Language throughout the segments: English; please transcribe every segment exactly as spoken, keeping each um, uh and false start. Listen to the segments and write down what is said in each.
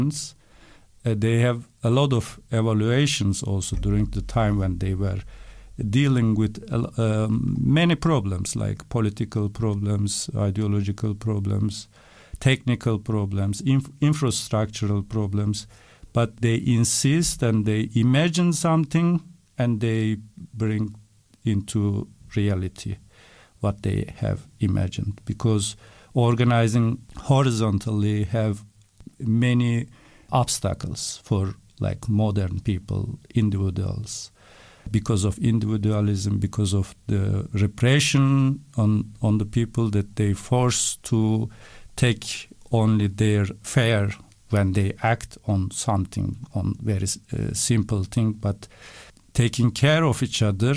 Uh, they have a lot of evaluations also during the time when they were dealing with uh, many problems like political problems, ideological problems, technical problems, inf- infrastructural problems. But they insist and they imagine something and they bring into reality what they have imagined. Because organizing horizontally have many obstacles for like modern people, individuals, because of individualism, because of the repression on, on the people that they force to take only their fare when they act on something, on very uh, simple thing, but taking care of each other,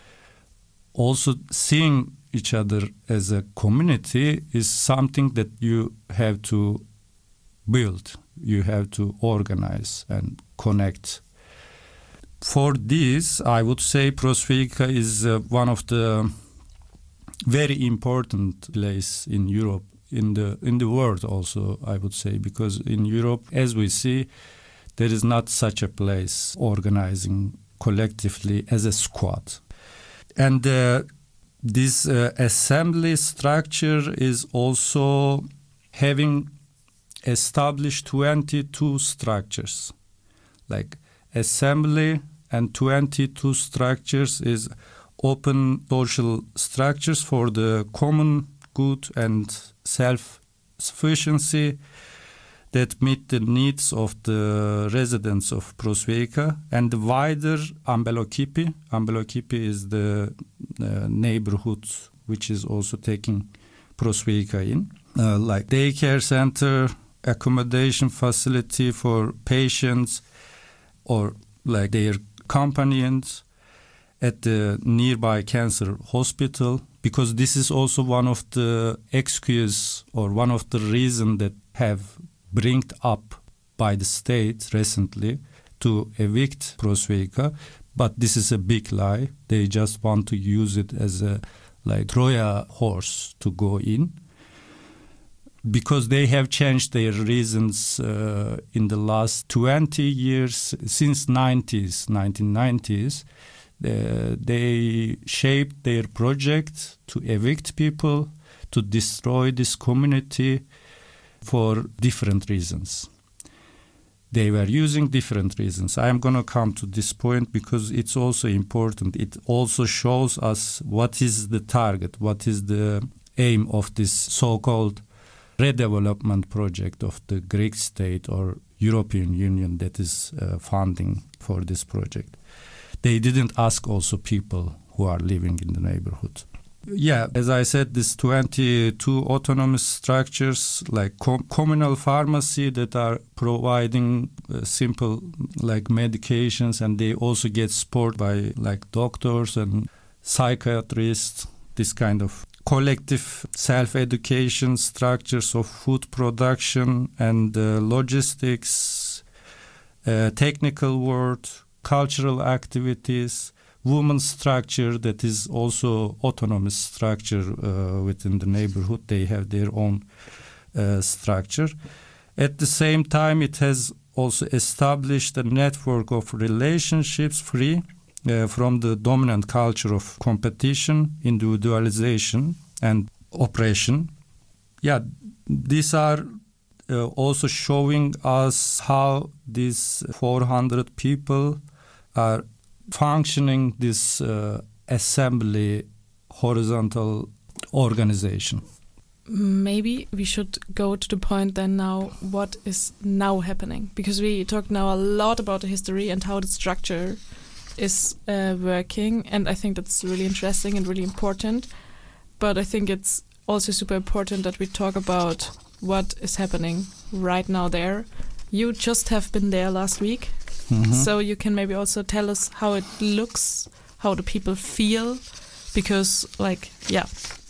also seeing each other as a community is something that you have to build, you have to organize and connect. For this, I would say Prosvika is uh, one of the very important place in Europe, in the in the world also, I would say, because in Europe, as we see, there is not such a place organizing collectively as a squad. And uh, this uh, assembly structure is also having established twenty-two structures. Like assembly and twenty-two structures is open social structures for the common good and self-sufficiency that meet the needs of the residents of Prosvika, and the wider Ambelokipi. Ambelokipi is the uh, neighborhood which is also taking Prosvika in, uh, like daycare center, accommodation facility for patients or like their companions at the nearby cancer hospital, because this is also one of the excuse or one of the reasons that have bring up by the state recently to evict Prosvika, but this is a big lie. They just want to use it as a like Troja horse to go in, because they have changed their reasons uh, in the last twenty years, since nineties, nineteen nineties. Uh, they shaped their project to evict people, to destroy this community for different reasons. They were using different reasons. I'm going to come to this point because it's also important. It also shows us what is the target, what is the aim of this so-called redevelopment project of the Greek state or European Union that is uh, funding for this project. They didn't ask also people who are living in the neighborhood. Yeah, as I said, these twenty-two autonomous structures like com- communal pharmacy that are providing uh, simple like medications, and they also get support by like doctors and psychiatrists, this kind of collective self-education structures of food production and uh, logistics, uh, technical work, cultural activities, women's structure that is also autonomous structure uh, within the neighborhood. They have their own uh, structure. At the same time, it has also established a network of relationships free uh, from the dominant culture of competition, individualization, and oppression. Yeah, these are uh, also showing us how these four hundred people are functioning this uh, assembly horizontal organization. Maybe we should go to the point then now, what is now happening? Because we talked now a lot about the history and how the structure is uh, working, and I think that's really interesting and really important. But I think it's also super important that we talk about what is happening right now there. You just have been there last week. Mm-hmm. So you can maybe also tell us how it looks, how the people feel, because, like, yeah,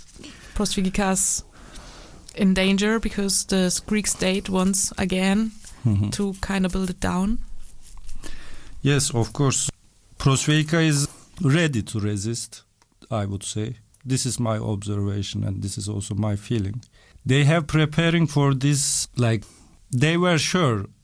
Prosvika's in danger because the Greek state wants again mm-hmm. to kind of build it down. Yes, of course. Prosvika is ready to resist, I would say. This is my observation and this is also my feeling. They have preparing for this, like, they were sure